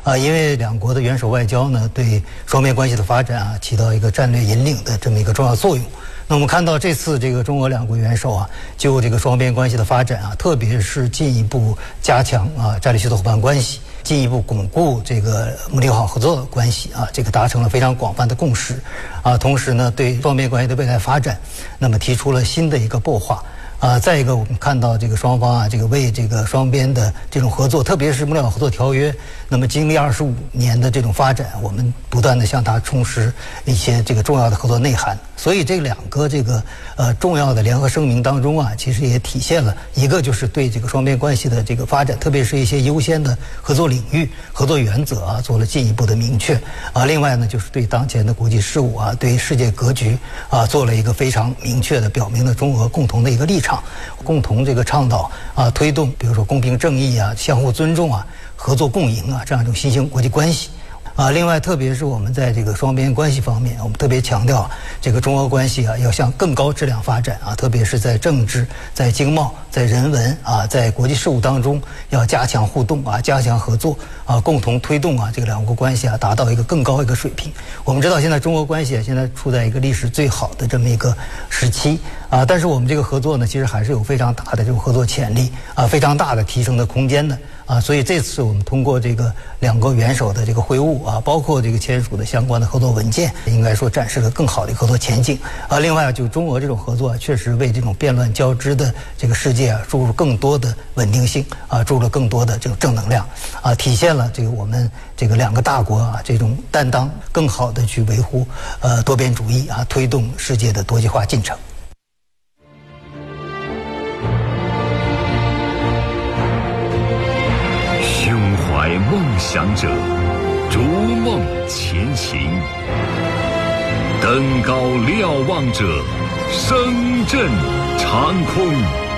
因为两国的元首外交呢，对双边关系的发展啊，起到一个战略引领的这么一个重要作用。那我们看到这次这个中俄两国元首啊，就这个双边关系的发展啊，特别是进一步加强战略协作伙伴关系，进一步巩固这个睦邻友好合作关系啊，这个达成了非常广泛的共识啊。同时呢，对双边关系的未来发展，那么提出了新的一个擘画。再一个，我们看到这个双方啊，这个为这个双边的这种合作，特别是睦邻友好合作条约，那么经历25年的这种发展，我们不断的向它充实一些这个重要的合作内涵。所以这两个这个重要的联合声明当中啊，其实也体现了一个就是对这个双边关系的这个发展，特别是一些优先的合作领域、合作原则啊，做了进一步的明确啊。另外呢，就是对当前的国际事务啊，对世界格局啊，做了一个非常明确的表明了中俄共同的一个立场，共同这个倡导啊，推动比如说公平正义啊、相互尊重啊、合作共赢啊这样一种新型国际关系。另外，特别是我们在这个双边关系方面，我们特别强调这个中俄关系啊要向更高质量发展啊，特别是在政治、在经贸、在人文啊、在国际事务当中要加强互动啊，加强合作啊，共同推动啊这个两国关系啊达到一个更高一个水平。我们知道现在中俄关系啊现在处在一个历史最好的这么一个时期啊，但是我们这个合作呢，其实还是有非常大的这种合作潜力啊，非常大的提升的空间的啊，所以这次我们通过这个两国元首的这个会晤啊，包括这个签署的相关的合作文件，应该说展示了更好的合作前景啊。另外，就中俄这种合作啊，确实为这种变乱交织的这个世界啊，注入更多的稳定性啊，注入了更多的这种正能量啊，体现了这个我们这个两个大国啊这种担当，更好的去维护多边主义啊，推动世界的多极化进程。 胸怀梦想者，逐梦前行；登高瞭望者，声震长空。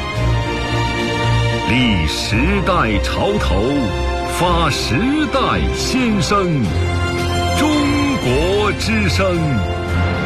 立时代潮头，发时代先声。中国之声。